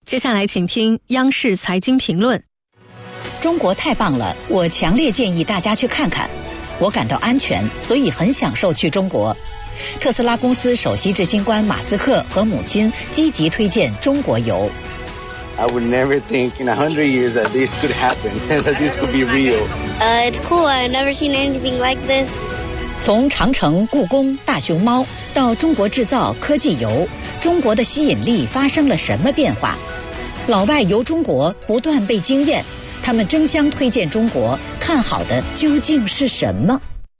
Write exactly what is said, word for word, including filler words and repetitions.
接下来请听央视财经评论。 中国太棒了，我强烈建议大家去看看。我感到安全，所以很享受去中国。特斯拉公司首席执行官马斯克和母亲积极推荐中国游。 I would never think in a hundred years that this could happen, that this could be real. Uh, it's cool. I've never seen anything like this. 从长城、故宫、大熊猫到中国制造、科技游，中国的吸引力发生了什么变化？老外游中国不断被惊艳，他们争相推荐中国，看好的究竟是什么？